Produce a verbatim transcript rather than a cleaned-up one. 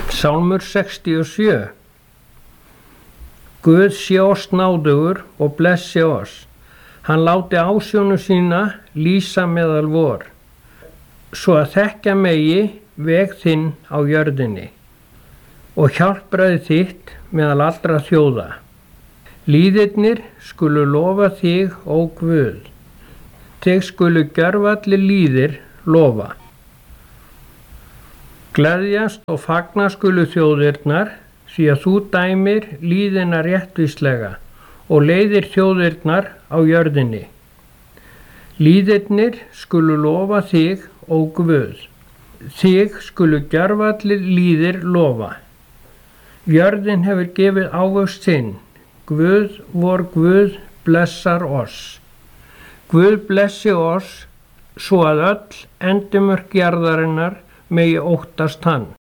Sálmur sextíu og sjö. Guð sé oss náðugur og blessi oss. Hann láti ásjónu sína lýsa meðal vor, svo að þekkja megi veg þinn á jörðinni og hjálpræði þitt meðal allra þjóða. Lýðirnir skulu lofa þig, ó Guð. Þig skulu gjörvallir lýðir lofa. Gleðjast og fagna skulu þjóðirnar, því að þú dæmir lýðina réttvíslega og leiðir þjóðirnar á jörðinni. Lýðirnir skulu lofa þig, ó Guð. Þig skulu gjörvallir lýðir lofa. Jörðin hefur gefið ávöxt sinn. Guð vor Guð blessar oss. Guð blessi oss, svo að öll endimörk jarðarinnar megi óttast hann.